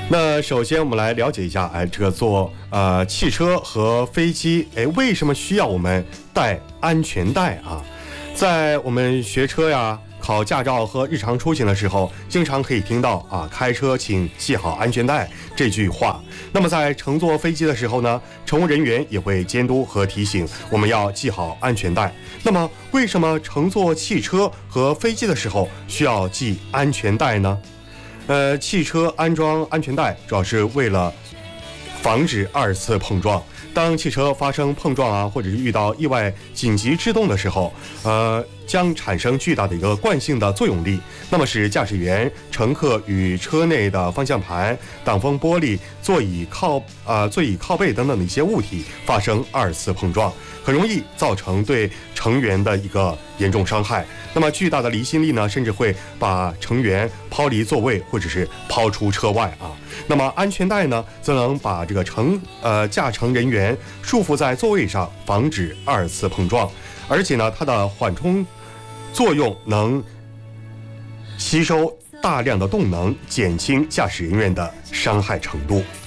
那首先我们来了解一下，这个汽车和飞机，为什么需要我们带安全带啊？在我们学车呀、考驾照和日常出行的时候，经常可以听到开车请系好安全带这句话。那么在乘坐飞机的时候呢，乘务人员也会监督和提醒我们要系好安全带。那么为什么乘坐汽车和飞机的时候需要系安全带呢？汽车安装安全带主要是为了防止二次碰撞。当汽车发生碰撞或者是遇到意外紧急制动的时候，将产生巨大的一个惯性的作用力，那么使驾驶员、乘客与车内的方向盘、挡风玻璃、座椅靠背等等的一些物体发生二次碰撞，很容易造成对成员的一个严重伤害。那么巨大的离心力呢，甚至会把成员抛离座位或者是抛出车外那么安全带呢，则能把这个驾乘人员束缚在座位上，防止二次碰撞。而且呢，它的缓冲作用能吸收大量的动能，减轻驾驶人员的伤害程度。